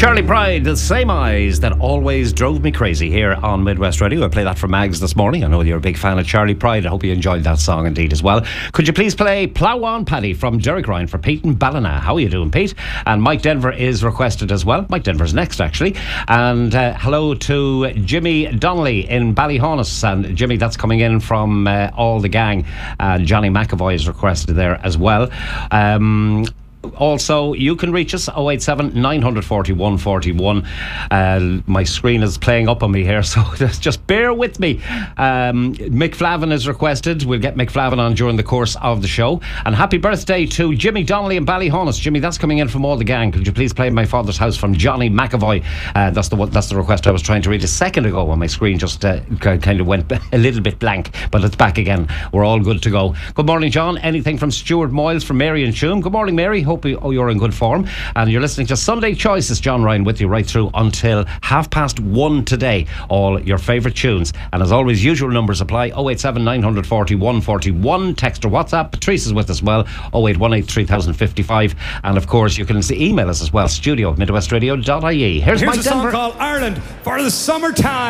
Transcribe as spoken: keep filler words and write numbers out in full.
Charlie Pride, the same eyes that always drove me crazy here on Midwest Radio. I played that for Mags this morning. I know you're a big fan of Charlie Pride. I hope you enjoyed that song indeed as well. Could you please play Plough On Paddy from Derek Ryan for Pete and Ballina? How are you doing, Pete? And Mike Denver is requested as well. Mike Denver's next, actually. And uh, hello to Jimmy Donnelly in Ballyhonus. And Jimmy, that's coming in from uh, all the gang. And Johnny McAvoy is requested there as well. Um... Also, you can reach us oh eight seven, nine four one, one four one. Uh, my screen is playing up on me here, so just bear with me. Um, Mick Flavin is requested. We'll get Mick Flavin on during the course of the show. And happy birthday to Jimmy Donnelly in Ballyhonus. Jimmy, that's coming in from all the gang. Could you please play My Father's House from Johnny McAvoy? Uh, that's the one, that's the request I was trying to read a second ago when my screen just uh, kind of went a little bit blank, but it's back again. We're all good to go. Good morning, John. Anything from Stuart Moyles from Mary and Tuam? Good morning, Mary. Hope you, oh, you're in good form. And you're listening to Sunday Choices. John Ryan with you right through until half past one today. All your favourite tunes. And as always, usual numbers apply. oh eight seven, nine four one, one four one. Text or WhatsApp. Patrice is with us as well. oh eight one eight, three thousand fifty-five. And of course, you can email us as well. Studio at midwestradio dot I E. Here's, Here's Mike a song Denver. called Ireland for the Summertime.